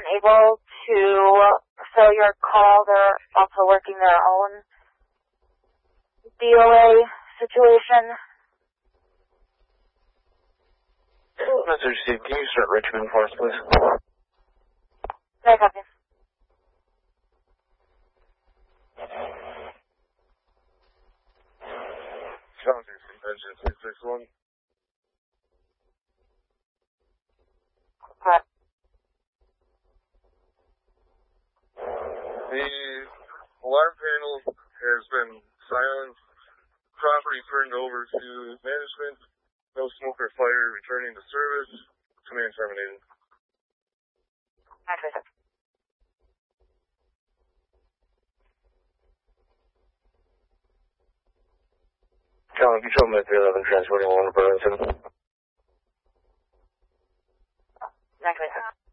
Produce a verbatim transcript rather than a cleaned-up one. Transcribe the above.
able to fill your call. They're also working their own D O A situation. Message received. Can you start Richmond for us, please? No copy. Contact convention six six one. What? The alarm panel has been silenced. Property turned over to management. No smoke or fire returning to service. Command terminated. Okay. Calvin, control med three eleven, transporting one to Burlington. Okay.